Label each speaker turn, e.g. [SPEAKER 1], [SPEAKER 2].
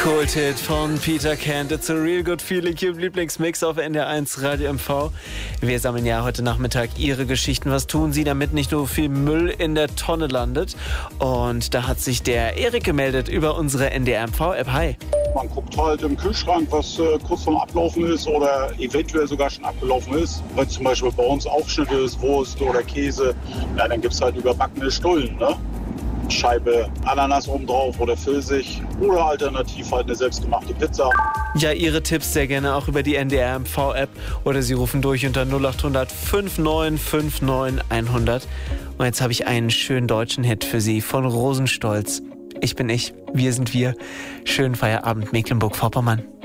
[SPEAKER 1] Kult-Hit von Peter Kent. It's a real good feeling hier im Lieblingsmix auf NDR1 Radio MV. Wir sammeln ja heute Nachmittag Ihre Geschichten. Was tun Sie, damit nicht nur viel Müll in der Tonne landet? Und da hat sich der Erik gemeldet über unsere NDR MV-App. Hi.
[SPEAKER 2] Man guckt halt im Kühlschrank, was kurz vorm Ablaufen ist oder eventuell sogar schon abgelaufen ist. Weil zum Beispiel bei uns Aufschnitte ist, Wurst oder Käse, ja, dann gibt es halt überbackene Stullen, ne? Scheibe Ananas oben drauf oder Pfirsich oder alternativ halt eine selbstgemachte Pizza.
[SPEAKER 1] Ja, Ihre Tipps sehr gerne auch über die NDR MV-App oder Sie rufen durch unter 0800 5959 100. Und jetzt habe ich einen schönen deutschen Hit für Sie von Rosenstolz. Ich bin ich, wir sind wir. Schönen Feierabend, Mecklenburg-Vorpommern.